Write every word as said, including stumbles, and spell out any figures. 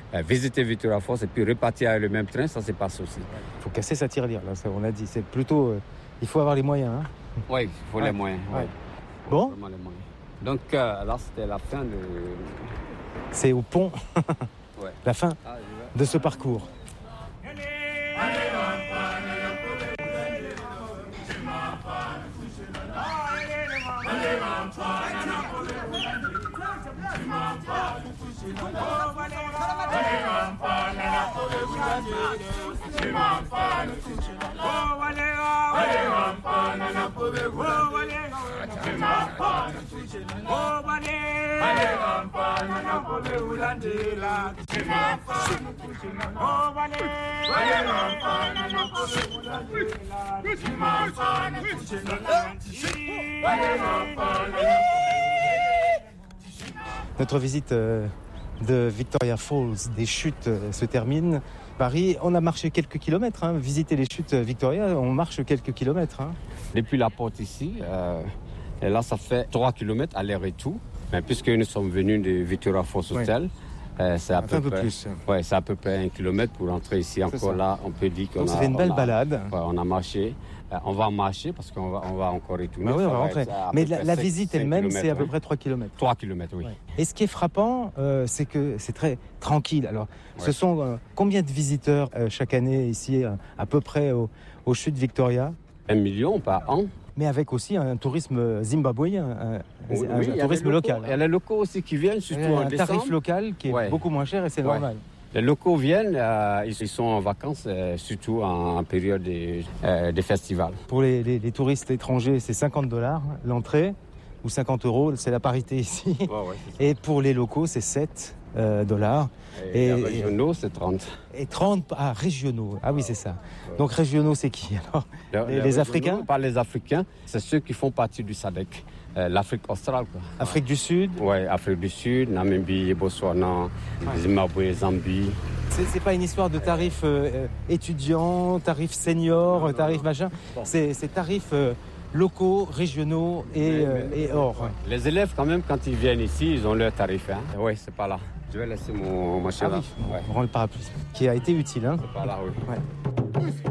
euh, visiter Victoria Falls et puis repartir avec le même train, ça c'est pas souci. Il faut casser sa tirelire, là, ça, on a dit. C'est plutôt, euh, il faut avoir les moyens. Hein. Oui, il faut ouais. les moyens. Ouais. Ouais. Bon. Les moyens. Donc euh, là, c'était la fin de... C'est au pont, ouais. la fin ah, de ce parcours. Notre visite euh, de Victoria Falls, des chutes, euh, se termine. Paris, on a marché quelques kilomètres. Hein. Visiter les chutes Victoria, on marche quelques kilomètres. Hein. Depuis la porte ici, euh, et là, ça fait trois kilomètres aller-retour. Mais puisque nous sommes venus de Victoria Falls Hotel, ouais. euh, c'est à peu, un peu près, plus. Ouais, c'est à peu près un kilomètre pour rentrer ici. Encore là, on peut dire qu'on Donc, a... ça fait une belle on a, balade. Ouais, on a marché. Euh, on va marcher parce qu'on va, on va encore retourner. Bah oui, on va rentrer. Mais la, la visite elle-même, c'est à peu près trois kilomètres. trois kilomètres, oui. Ouais. Et ce qui est frappant, euh, c'est que c'est très tranquille. Alors, ouais. ce sont euh, combien de visiteurs euh, chaque année ici, euh, à peu près au, aux chutes Victoria? Un million par an. Mais avec aussi un tourisme zimbabwéen, un, oui, un, oui, un tourisme local. Il y a les locaux aussi qui viennent, surtout en décembre. Il y a un tarif local qui est ouais. beaucoup moins cher et c'est ouais. normal. Les locaux viennent, euh, ils sont en vacances, euh, surtout en, en période des, euh, des festivals. Pour les, les, les touristes étrangers, c'est cinquante dollars l'entrée, ou cinquante euros, c'est la parité ici. Oh, ouais, et pour les locaux, c'est sept dollars. Et, et les régionaux, c'est trente. Et trente, ah, régionaux, ah oui, c'est ça. Ouais. Donc régionaux, c'est qui alors? Le, Les, les, les Africains? Pas les Africains, c'est ceux qui font partie du S A D C. Euh, L'Afrique australe. Quoi. Afrique du Sud? Oui, Afrique du Sud, Namibie, Botswana, ouais. Zimbabwe, Zambie. C'est, c'est pas une histoire de tarifs euh, étudiants, tarifs seniors, non, non, tarifs non. machin. Bon. C'est, c'est tarifs euh, locaux, régionaux et, mais, euh, mais, et hors. Ouais. Les élèves, quand même, quand ils viennent ici, ils ont leurs tarifs. Hein. Oui, c'est pas là. Je vais laisser mon, mon chien ah là. Oui, ouais. On rend le parapluie, qui a été utile. Hein. C'est pas là, oui. Ouais.